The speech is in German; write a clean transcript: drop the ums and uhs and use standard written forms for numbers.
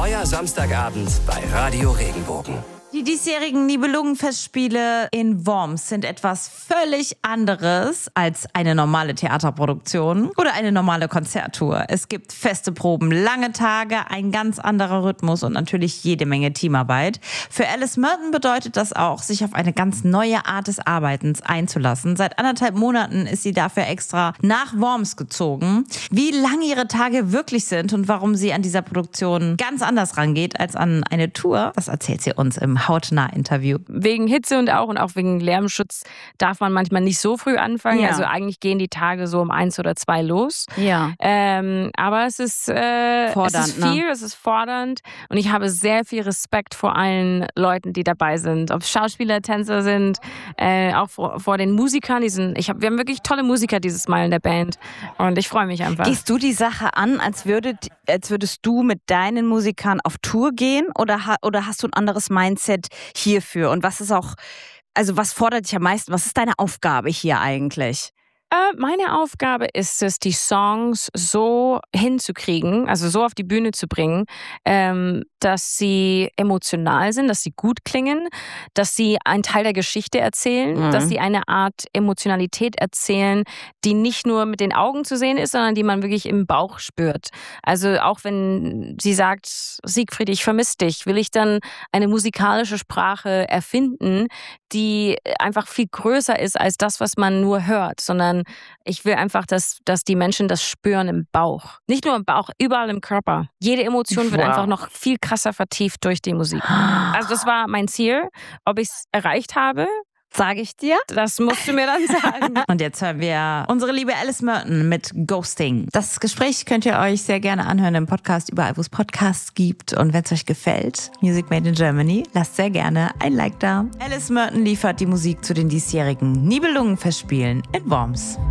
Euer Samstagabend bei Radio Regenbogen. Die diesjährigen Nibelungenfestspiele in Worms sind etwas völlig anderes als eine normale Theaterproduktion oder eine normale Konzerttour. Es gibt feste Proben, lange Tage, ein ganz anderer Rhythmus und natürlich jede Menge Teamarbeit. Für Alice Merton bedeutet das auch, sich auf eine ganz neue Art des Arbeitens einzulassen. Seit 1,5 Monaten ist sie dafür extra nach Worms gezogen. Wie lange ihre Tage wirklich sind und warum sie an dieser Produktion ganz anders rangeht als an eine Tour, das erzählt sie uns im Hautnah-Interview. Wegen Hitze und auch wegen Lärmschutz darf man manchmal nicht so früh anfangen. Ja. Also eigentlich gehen die Tage so um 1 oder 2 los. Ja. Aber es ist viel, es ist fordernd und ich habe sehr viel Respekt vor allen Leuten, die dabei sind. Ob Schauspieler, Tänzer sind, auch vor den Musikern. Wir haben wirklich tolle Musiker dieses Mal in der Band und ich freue mich einfach. Gehst du die Sache an, als würdest du mit deinen Musikern auf Tour gehen oder hast du ein anderes Mindset hierfür? Und was fordert dich am meisten? Was ist deine Aufgabe hier eigentlich? Meine Aufgabe ist es, die Songs so hinzukriegen, also so auf die Bühne zu bringen, dass sie emotional sind, dass sie gut klingen, dass sie einen Teil der Geschichte erzählen, dass sie eine Art Emotionalität erzählen, die nicht nur mit den Augen zu sehen ist, sondern die man wirklich im Bauch spürt. Also auch wenn sie sagt, Siegfried, ich vermisse dich, will ich dann eine musikalische Sprache erfinden, die einfach viel größer ist als das, was man nur hört, sondern ich will einfach, dass die Menschen das spüren im Bauch. Nicht nur im Bauch, überall im Körper. Jede Emotion wird einfach noch viel krasser vertieft durch die Musik. Also das war mein Ziel. Ob ich es erreicht habe, sage ich dir. Das musst du mir dann sagen. Und jetzt hören wir unsere liebe Alice Merton mit Ghosting. Das Gespräch könnt ihr euch sehr gerne anhören im Podcast, überall wo es Podcasts gibt. Und wenn es euch gefällt, Music Made in Germany, lasst sehr gerne ein Like da. Alice Merton liefert die Musik zu den diesjährigen Nibelungenfestspielen in Worms.